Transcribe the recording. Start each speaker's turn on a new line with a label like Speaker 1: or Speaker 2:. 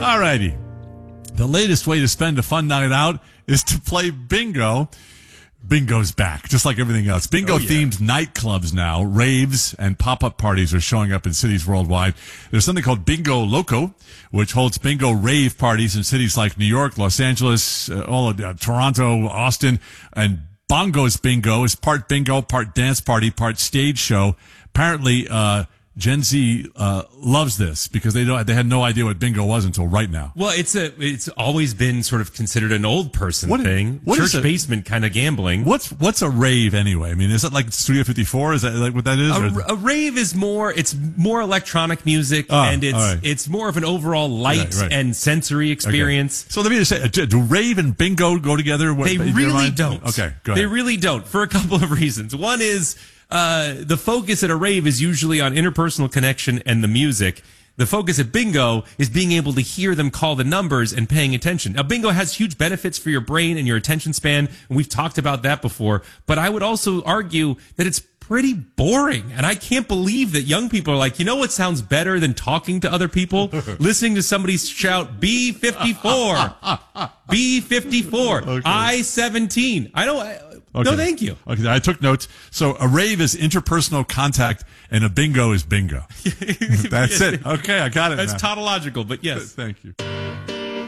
Speaker 1: All righty. The latest way to spend a fun night out is to play bingo. Bingo's back, just like everything else. Bingo-themed nightclubs now, raves, and pop-up parties are showing up in cities worldwide. There's something called Bingo Loco, which holds bingo rave parties in cities like New York, Los Angeles, Toronto, Austin, and Bongos Bingo is part bingo, part dance party, part stage show. Apparently, Gen Z loves this because they had no idea what bingo was until right now.
Speaker 2: Well, it's always been sort of considered an old person thing.
Speaker 1: What
Speaker 2: Church basement kind of gambling.
Speaker 1: What's a rave anyway? I mean, is it like Studio 54? Is that like what that is?
Speaker 2: A rave is more electronic music, and it's more of an overall light and sensory experience.
Speaker 1: Okay. So let me just say, do rave and bingo go together?
Speaker 2: They really don't.
Speaker 1: Okay, go ahead.
Speaker 2: They really don't, for a couple of reasons. One is the focus at a rave is usually on interpersonal connection and the music. The focus at bingo is being able to hear them call the numbers and paying attention. Now, bingo has huge benefits for your brain and your attention span, and we've talked about that before. But I would also argue that it's pretty boring. And I can't believe that young people are like, you know what sounds better than talking to other people? Listening to somebody shout, B54, B54, okay. I-17. I don't... Okay. No, thank you.
Speaker 1: Okay, I took notes. So a rave is interpersonal contact, and a bingo is bingo. That's it. Okay, I got it.
Speaker 2: That's
Speaker 1: now.
Speaker 2: tautological, but yes.
Speaker 1: Thank you.